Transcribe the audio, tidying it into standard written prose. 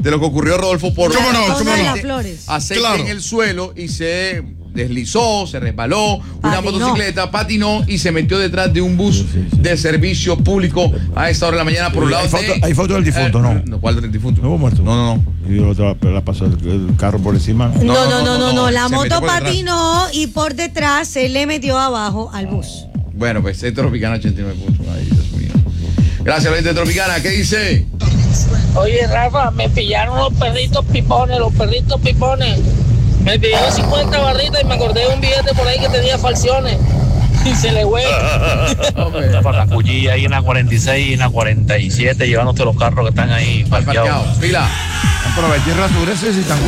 de lo que ocurrió, Rodolfo, por ¿Cómo no? aceite Claro. en el suelo y se deslizó, se resbaló, una motocicleta patinó y se metió detrás de un bus de servicio público a esta hora de la mañana por un lado Hay foto del difunto, ¿no? ¿Cuál del difunto? ¿No hubo muerto? No. Y la pasó el carro por encima. No. La Se moto metió por detrás. patinó y por detrás se le metió abajo al bus. Bueno, pues es Tropicana 89 puntos. Ay, Dios mío. Gracias, gente de Tropicana. ¿Qué dice? Oye, Rafa, me pillaron los perritos pipones. Me pidieron 50 barritas y me acordé de un billete por ahí que tenía falsiones. Y se le huele. La parrancullilla ahí en la 46 y en la 47, llevándote los carros que están ahí parqueados. Fila. Aproveché y rasúrese si están